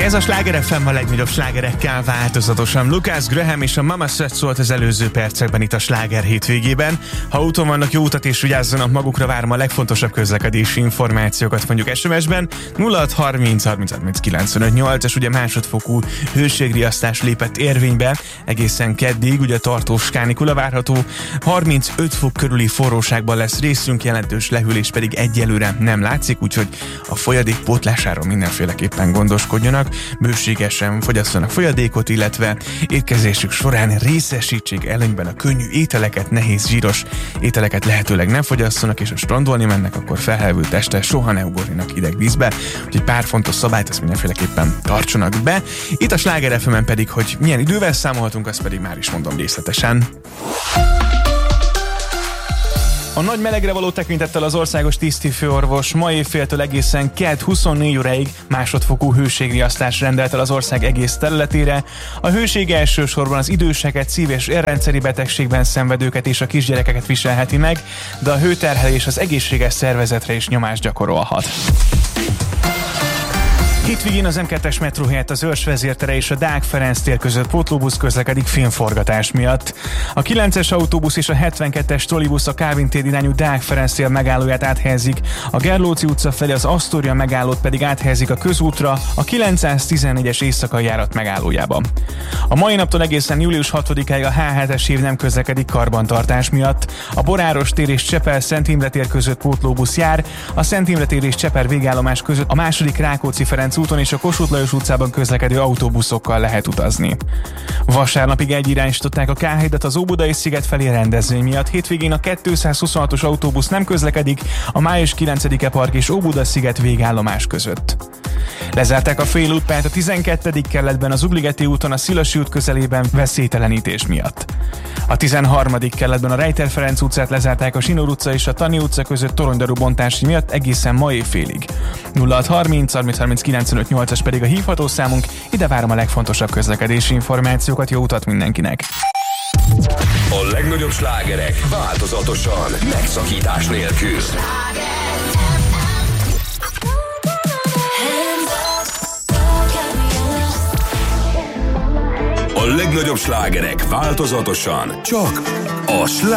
Ez a Sláger FM a legnagyobb slágerekkel változatosan. Lucas Graham és a Mama Said szólt az előző percekben itt a Sláger hétvégében. Ha úton vannak, jó utat és vigyázzanak magukra, várom a legfontosabb közlekedési információkat mondjuk SMS-ben. 0630 30 30 95 8, és ugye másodfokú hőségriasztás lépett érvénybe egészen keddig, ugye tartós kánikula várható. 35 fok körüli forróságban lesz részünk, jelentős lehűlés pedig egyelőre nem látszik, úgyhogy a folyadék pótlásáról mindenféleképpen gondoskodjanak, bőségesen fogyasszanak folyadékot, illetve étkezésük során részesítsék előnyben a könnyű ételeket, nehéz zsíros ételeket lehetőleg nem fogyasszanak, és ha strandolni mennek, akkor felhevült testtel soha ne ugorjanak hideg vízbe, úgyhogy pár fontos szabályt ezt mindenféleképpen tartsanak be. Itt a Sláger FM-en pedig, hogy milyen idővel számolhatunk, azt pedig már is mondom részletesen. A nagy melegre való tekintettel az országos tisztifőorvos ma évféltől egészen kedd 24 óráig másodfokú hőségriasztást rendelt el az ország egész területére. A hőség elsősorban az időseket, szív- és érrendszeri betegségben szenvedőket és a kisgyerekeket viselheti meg, de a hőterhelés az egészséges szervezetre is nyomást gyakorolhat. Hétvégén az M2-es metró helyett az Őrs vezértere és a Deák Ferenc tér között pótlóbusz közlekedik filmforgatás miatt. A 9-es autóbusz és a 72-es trollibusz a Kálvin tér irányú Deák Ferenc tér megállóját áthelyezik, a Gerlóci utca felé az Asztória megállót pedig áthelyezik a közútra, a 914-es éjszakai járat megállójába. A mai naptól egészen július 6-áig a H7-es év nem közlekedik karbantartás miatt. A Boráros tér és Csepel-Szent Imre tér között pótlóbusz jár, a Szent Imre tér és Csepel végállomás között a második Rákóczi-Ferenc úton és a Kossuth Lajos utcában közlekedő autóbuszokkal lehet utazni. Vasárnapig egyirányosították a K7-et az Óbudai sziget felé rendezvény miatt. Hétvégén a 226-os autóbusz nem közlekedik a Május 9-e park és Óbuda sziget végállomás között. Lezárták a félútpályát a 12. kerületben az Ugligeti úton a Szilasi út közelében veszélytelenítés miatt. A 13. kerületben a Rejter Ferenc utcát lezárták a Sinor utca és a Tani utca között toronydaru bontási miatt egészen ma évfélig. 0630 30 30 95 8-as pedig a hívható számunk, ide várom a legfontosabb közlekedési információkat, jó utat mindenkinek! A legnagyobb slágerek változatosan, megszakítás nélkül. A legnagyobb slágerek változatosan, csak a